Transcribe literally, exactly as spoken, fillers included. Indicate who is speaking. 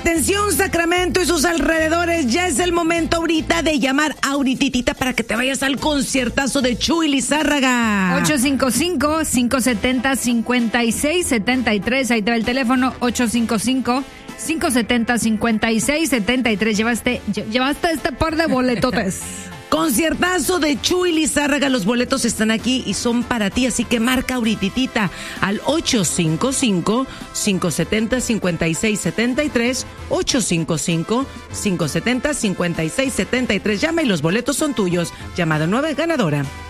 Speaker 1: Atención, Sacramento y sus alrededores, ya es el momento ahorita de llamar ahorita para que te vayas al conciertazo de Chuy Lizárraga.
Speaker 2: ocho cinco cinco, cinco siete cero, cinco seis siete tres, ahí te va el teléfono, ocho cinco cinco, cinco siete cero, cinco seis siete tres. Llevaste, llevaste este par de boletotes.
Speaker 1: Conciertazo de Chuy Lizárraga, los boletos están aquí y son para ti, así que marca ahorita al ocho cinco cinco, cinco siete cero, cinco seis siete tres, ocho cinco cinco, cinco siete cero, cinco seis siete tres. Llama y los boletos son tuyos. Llamada nueve ganadora.